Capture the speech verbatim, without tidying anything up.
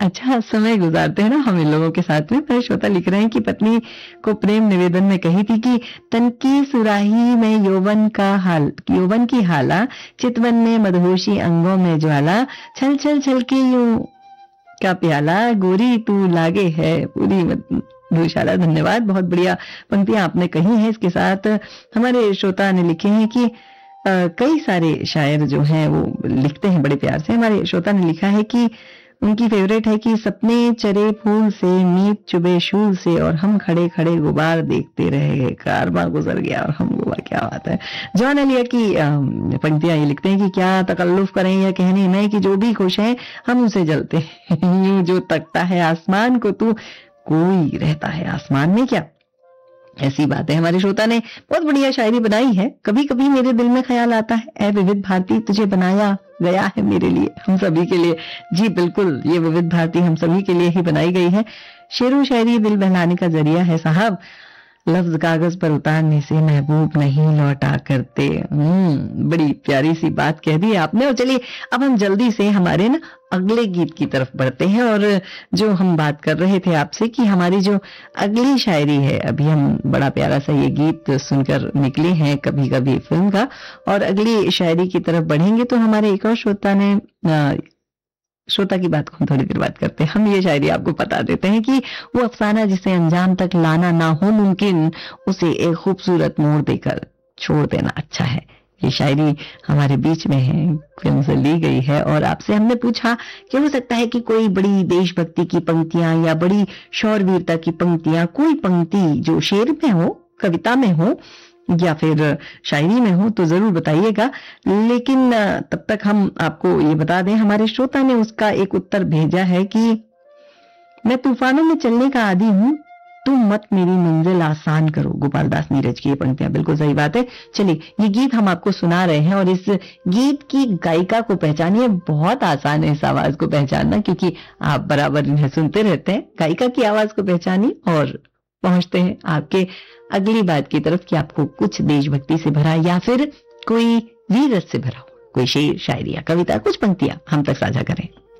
अच्छा समय गुजारते हैं ना हम इन लोगों के साथ में। पर श्रोता लिख रहे हैं कि पत्नी को प्रेम निवेदन में कही थी कि तन की सुराही में यौवन का हाल, यौवन की हाला, चितवन में मदहोशी, अंगों में ज्वाला, छल छल छल के यूं का प्याला, गोरी तू लागे है पूरी मधुशाला। धन्यवाद, बहुत बढ़िया पंक्तियां आपने कही हैं। इसके साथ हमारे श्रोता ने लिखे हैं कि आ, कई सारे शायर जो हैं वो लिखते हैं बड़े प्यार से। हमारे श्रोता ने लिखा है कि उनकी फेवरेट है कि सपने चरे फूल से, मीत चुबे शूल से, और हम खड़े खड़े गुबार देखते रहे, कारवां गुजर गया और हम गुबार। क्या बात है। जॉन एलिया की पंक्तियां ये लिखते हैं कि क्या तकल्लुफ करें या कहने में कि जो भी खुश है हम उसे जलते हैं, यूं जो तकता है आसमान को तू, कोई रहता है आसमान में क्या। ऐसी बात है। हमारे श्रोता ने बहुत बढ़िया शायरी बनाई है। कभी कभी मेरे दिल में ख्याल आता है, ऐ विविध भारती तुझे बनाया गया है मेरे लिए, हम सभी के लिए। जी बिल्कुल, ये विविध भारती हम सभी के लिए ही बनाई गई है। शेरो शायरी दिल बहलाने का जरिया है साहब, लफ्ज कागज पर उतारने से महबूब नहीं लौटा करते। हम्म बड़ी प्यारी सी बात कह दी आपने। और चलिए अब हम जल्दी से हमारे ना अगले गीत की तरफ बढ़ते हैं। और जो हम बात कर रहे थे आपसे कि हमारी जो अगली शायरी है, अभी हम बड़ा प्यारा सा ये गीत सुनकर निकले हैं कभी कभी फिल्म का, और अगली शायरी की तरफ बढ़ेंगे तो हमारे एक और श्रोता ने आ, श्रोता की बात को हम थोड़ी देर बात करते हैं। हम ये शायरी आपको बता देते हैं कि वो अफसाना जिसे अंजाम तक लाना ना हो मुमकिन, उसे एक खूबसूरत मोड़ देकर छोड़ देना अच्छा है। ये शायरी हमारे बीच में है, फिल्म से ली गई है। और आपसे हमने पूछा कि हो सकता है कि कोई बड़ी देशभक्ति की पंक्तियां या बड़ी शौरवीरता की पंक्तियां, कोई पंक्ति जो शेर में हो, कविता में हो या फिर शायरी में हो, तो जरूर बताइएगा। लेकिन तब तक हम आपको ये बता दें, हमारे श्रोता ने उसका एक उत्तर भेजा है कि मैं तूफानों में चलने का आदी हूं, तुम मत मेरी मंजिल आसान करो। गोपाल दास नीरज की ये पंक्तियां बिल्कुल सही बात है। चलिए ये गीत हम आपको सुना रहे हैं और इस गीत की गायिका को पहचानिए। बहुत आसान है इस आवाज को पहचानना, क्योंकि आप बराबर इन्हें सुनते रहते हैं। गायिका की आवाज को पहचानिए और पहुंचते हैं आपके अगली बात की तरफ कि आपको कुछ देशभक्ति से भरा या फिर कोई वीरत से भरा हो, कोई शेर, शायरी या कविता, कुछ पंक्तियां हम तक साझा करें।